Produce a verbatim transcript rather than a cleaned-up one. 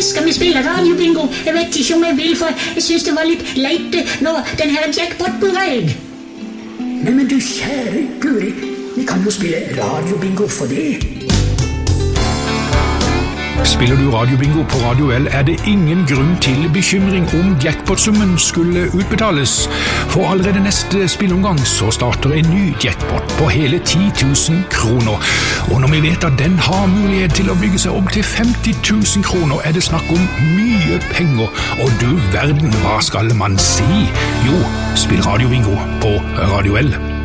Skal vi spille radiobingo? Jeg vet ikke om jeg vil, for jeg synes det var litt leit når den her jackpoten røyk. Nei, men du kjære Guri, vi kan jo spille radiobingo for det. Spiller du radiobingo på Radio L, er det ingen grunn til bekymring om jackpotsummen skulle utbetales. For allerede neste spillomgang så starter en ny jackpot på hele ti tusen kroner. Og når vi vet at den har mulighet til å bygge seg opp til femti tusen kroner, er det snakk om mye penger. Og du verden, hva skal man si? Jo, spill radiobingo på Radio L.